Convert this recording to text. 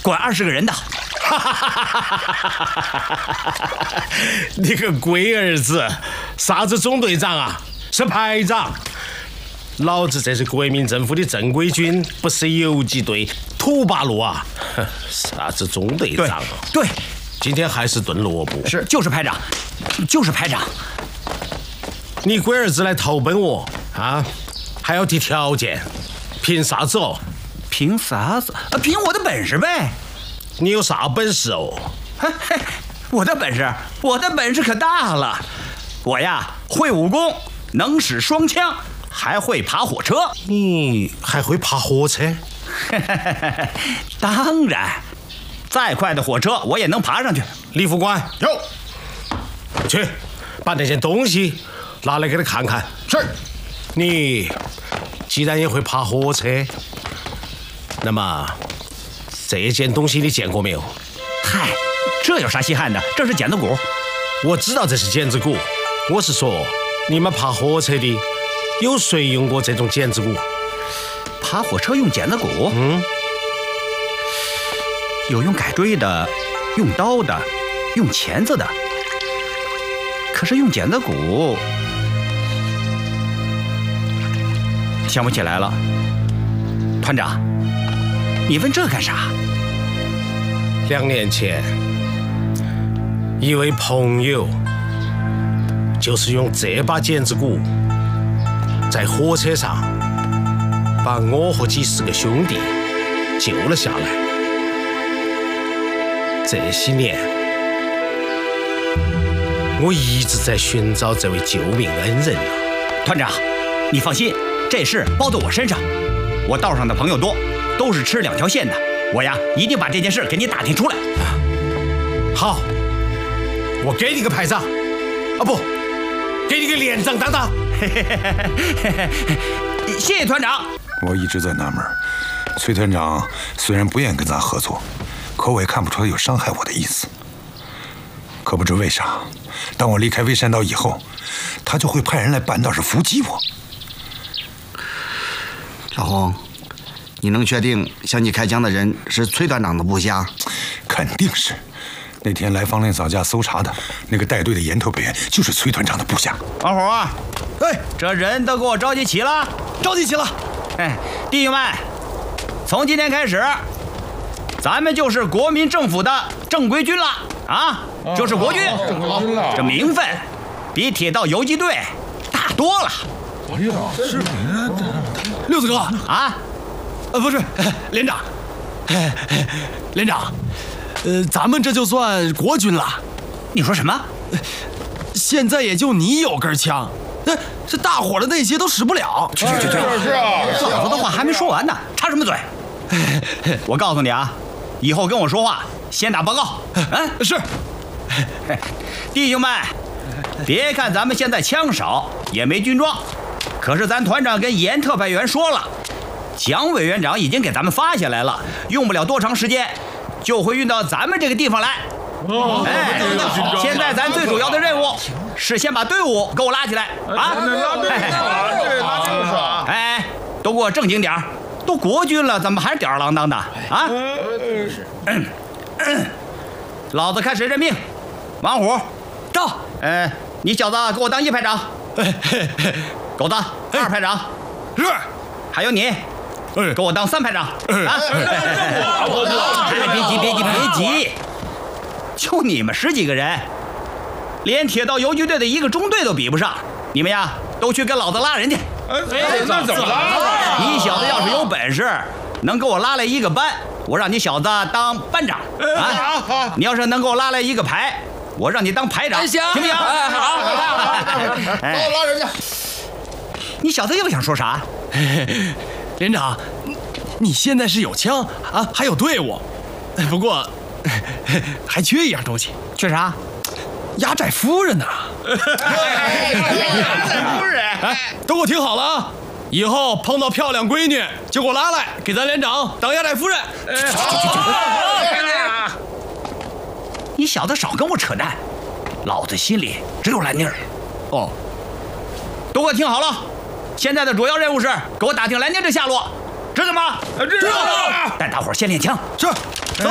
管20个人的。 你个龟儿子，啥子总队长啊？是排长。老子这是国民政府的正规军，不是游击队土八路啊！啥子总队长啊？ 对， 今天还是炖萝卜。 是，就是排长，就是排长。 你龟儿子来投奔我啊，还要提条件，凭啥子哦？ 凭啥子？凭我的本事呗。 你有啥本事哦？ 我的本事可大了。我呀，会武功，能使双枪，还会爬火车。 你还会爬火车？ 当然，再快的火车我也能爬上去。 李副官， 有， 去把那件东西拿来给他看看。 是。 你既然也会爬火车，那么这件东西你见过没有？ 嗨，这有啥稀罕的？这是剪子骨。 我知道这是剪子骨，我是说你们爬火车的有谁用过这种剪子骨？ 爬火车用剪子骨？有用改锥的，用刀的，用钳子的。可是用剪子骨，想不起来了。团长，你问这干啥 ？2年前，一位朋友就是用这把剪子骨在火车上把我和几10个兄弟救了下来。这些年，我一直在寻找这位救命恩人啊。 团长，你放心，这事包在我身上。我道上的朋友多，都是吃2条线的。我呀，一定把这件事给你打听出来。 好，我给你个排长，啊不，给你个连长当当。 谢谢团长。 我一直在纳闷，崔团长虽然不愿意跟咱合作，可我也看不出来有伤害我的意思。可不知为啥，当我离开微山岛以后，他就会派人来半道上伏击我。 老洪，你能确定向你开枪的人是崔团长的部下？ 肯定是。那天来方连嫂家搜查的那个带队的岩头北员，就是崔团长的部下。 王虎，这人都给我召集齐了。 召集齐了。 弟兄们，从今天开始，咱们就是国民政府的正规军了啊，就是国军。 正规军了， 这名分比铁道游击队大多了。 哎呀，是六子哥啊， 不是连长，连长，咱们这就算国军了。 你说什么？ 现在也就你有根枪，这大伙的那些都使不了。 去， 是啊， 老子的话还没说完呢，插什么嘴？我告诉你啊，以后跟我说话先打报告。 是。 弟兄们，别看咱们现在枪少，也没军装，可是咱团长跟严特派员说了，蒋委员长已经给咱们发下来了，用不了多长时间就会运到咱们这个地方来。现在咱最主要的任务是先把队伍给我拉起来啊！都给我正经点儿，都国军了，怎么还吊儿郎当的啊？老子开始任命，王虎到。你小子给我当1排长，狗子2排长， 是。 还有你，给我当3排长啊！别急，就你们10几个人，连铁道游击队的一个中队都比不上，你们呀都去跟老子拉人去。 那怎么拉？ 你小子要是有本事，能给我拉来一个班，我让你小子当班长啊！你要是能给我拉来一个排，我让你当排长，行不行？好， 拉人家。 你小子又想说啥？ 连长，你现在是有枪啊，还有队伍，不过还缺一样东西。 缺啥？ 压寨夫人呢？ 压寨夫人， 都给我听好了啊！以后碰到漂亮闺女就给我拉来，给咱连长当压寨夫人。 你小子少跟我扯淡，老子心里只有兰妮儿。哦，都给我听好了，现在的主要任务是给我打听兰妮儿的下落，知道吗？ 知道了。 带大伙儿先练枪。 是。走。